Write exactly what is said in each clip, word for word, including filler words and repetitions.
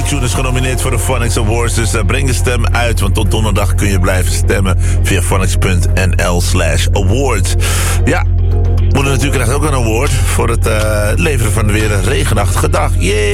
tune is genomineerd voor de Phonics Awards. Dus uh, breng je stem uit, want tot donderdag kun je blijven stemmen via phonics punt n l slash awards. Ja, Moeder Natuur krijgt ook een award voor het uh, leveren van weer een regenachtige dag.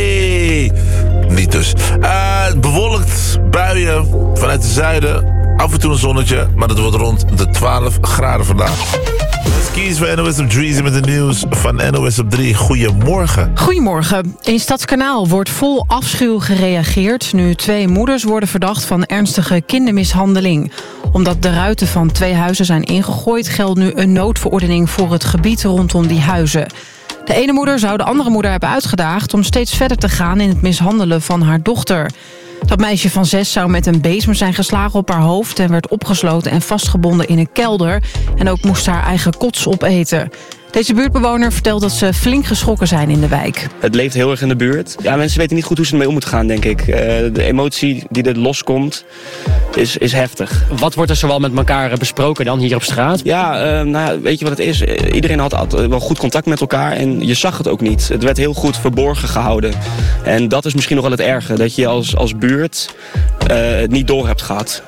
Yay! Niet dus. Uh, bewolkt, buien vanuit het zuiden. Af en toe een zonnetje, maar het wordt rond de twaalf graden vandaag. Het is Kies van N O S op Dreezy met het nieuws van N O S op drie. Goedemorgen. Goedemorgen. In Stadskanaal wordt vol afschuw gereageerd nu twee moeders worden verdacht van ernstige kindermishandeling. Omdat de ruiten van twee huizen zijn ingegooid, geldt nu een noodverordening voor het gebied rondom die huizen. De ene moeder zou de andere moeder hebben uitgedaagd om steeds verder te gaan in het mishandelen van haar dochter. Dat meisje van zes zou met een bezem zijn geslagen op haar hoofd en werd opgesloten en vastgebonden in een kelder. En ook moest haar eigen kots opeten. Deze buurtbewoner vertelt dat ze flink geschrokken zijn in de wijk. Het leeft heel erg in de buurt. Ja, mensen weten niet goed hoe ze ermee om moeten gaan, denk ik. Uh, de emotie die er loskomt is, is heftig. Wat wordt er zoal met elkaar besproken dan hier op straat? Ja, uh, nou ja, weet je wat het is? Iedereen had, had wel goed contact met elkaar en je zag het ook niet. Het werd heel goed verborgen gehouden. En dat is misschien nog wel het erge. Dat je als, als buurt uh, het niet door hebt gehad.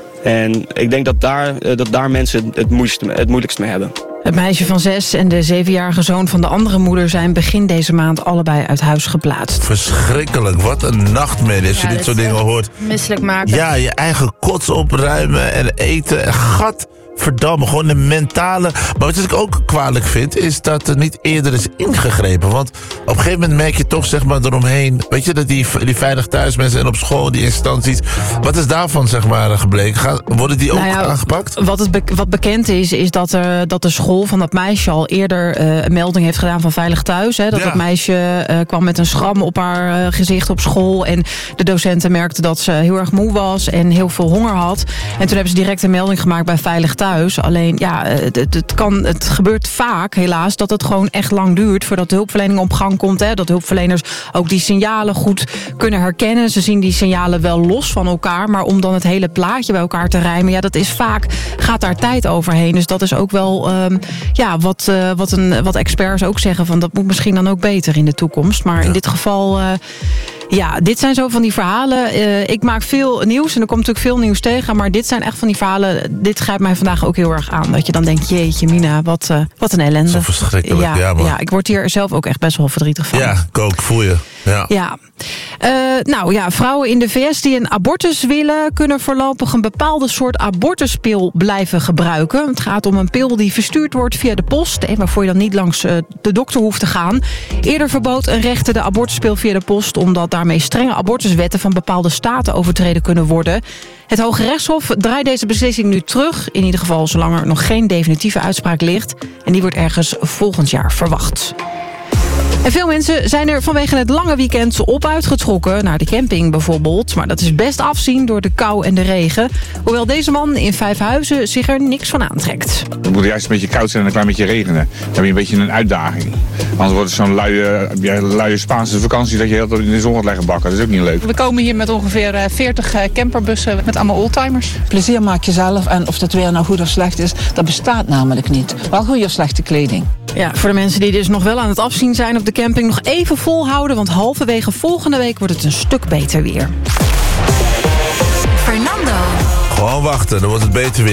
En ik denk dat daar, uh, dat daar mensen het moeilijkst, het moeilijkst mee hebben. Het meisje van zes en de zevenjarige zoon van de andere moeder zijn begin deze maand allebei uit huis geplaatst. Verschrikkelijk, wat een nachtmerrie als je Ja, dit dit soort is dingen echt hoort. Misselijk maken. Ja, je eigen kots opruimen en eten en gat. Verdamme, gewoon de mentale... Maar wat ik ook kwalijk vind, is dat er niet eerder is ingegrepen. Want op een gegeven moment merk je toch, zeg maar, eromheen... Weet je, dat die, die veilig thuismensen en op school, die instanties... Wat is daarvan, zeg maar, gebleken? Gaan, worden die ook nou ja, aangepakt? Wat, het be- wat bekend is, is dat, er, dat de school van dat meisje al eerder uh, een melding heeft gedaan van Veilig Thuis. Hè, dat Ja. dat meisje uh, kwam met een schram op haar uh, gezicht op school. En de docenten merkten dat ze heel erg moe was en heel veel honger had. En toen hebben ze direct een melding gemaakt bij Veilig Thuis. Alleen, ja, het, het, kan, het gebeurt vaak, helaas, dat het gewoon echt lang duurt voordat de hulpverlening op gang komt. Hè, dat hulpverleners ook die signalen goed kunnen herkennen. Ze zien die signalen wel los van elkaar, maar om dan het hele plaatje bij elkaar te rijmen, ja, dat is vaak, gaat daar tijd overheen. Dus dat is ook wel, um, ja, wat, uh, wat, een, wat experts ook zeggen, van dat moet misschien dan ook beter in de toekomst. Maar ja. in dit geval... Uh, Ja, dit zijn zo van die verhalen. Uh, ik maak veel nieuws en er komt natuurlijk veel nieuws tegen. Maar dit zijn echt van die verhalen. Dit grijpt mij vandaag ook heel erg aan. Dat je dan denkt, jeetje Mina, wat, uh, wat een ellende. Zo verschrikkelijk, ja, ja, man. Ja, ik word hier zelf ook echt best wel verdrietig van. Ja, kook, voel je. Ja. Ja. Uh, nou ja, vrouwen in de V S die een abortus willen... kunnen voorlopig een bepaalde soort abortuspil blijven gebruiken. Het gaat om een pil die verstuurd wordt via de post... en waarvoor je dan niet langs uh, de dokter hoeft te gaan. Eerder verbood een rechter de abortuspil via de post... omdat daarmee strenge abortuswetten van bepaalde staten overtreden kunnen worden. Het Hoge Rechtshof draait deze beslissing nu terug. In ieder geval zolang er nog geen definitieve uitspraak ligt. En die wordt ergens volgend jaar verwacht. En veel mensen zijn er vanwege het lange weekend op uitgetrokken. Naar de camping bijvoorbeeld. Maar dat is best afzien door de kou en de regen. Hoewel deze man in Vijfhuizen zich er niks van aantrekt. Het moet juist een beetje koud zijn en een klein beetje regenen. Dan heb je een beetje een uitdaging. Anders wordt het zo'n luie, ja, luie Spaanse vakantie dat je heel in de zon gaat leggen bakken. Dat is ook niet leuk. We komen hier met ongeveer veertig camperbussen met allemaal oldtimers. Plezier maak je zelf en of het weer nou goed of slecht is, dat bestaat namelijk niet. Wel goede of slechte kleding. Ja, voor de mensen die dus nog wel aan het afzien zijn op de camping, nog even volhouden, want halverwege volgende week wordt het een stuk beter weer. Fernando. Gewoon wachten, dan wordt het beter weer.